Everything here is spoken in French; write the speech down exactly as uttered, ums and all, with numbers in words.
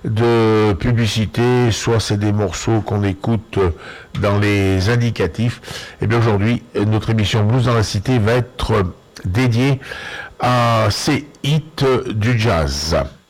de publicité, soit c'est des morceaux qu'on écoute dans les indicatifs. Et bien aujourd'hui, notre émission Blues dans la Cité va être dédiée à ces hits du jazz.